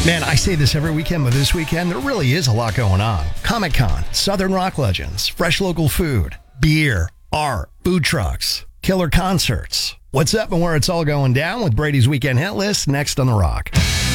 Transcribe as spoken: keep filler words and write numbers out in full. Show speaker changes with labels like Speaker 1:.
Speaker 1: Man, I say this every weekend, but this weekend, there really is a lot going on. Comic-Con, Southern Rock Legends, fresh local food, beer, art, food trucks, killer concerts. What's up and where it's all going down with Brady's Weekend Hit List next on The Rock.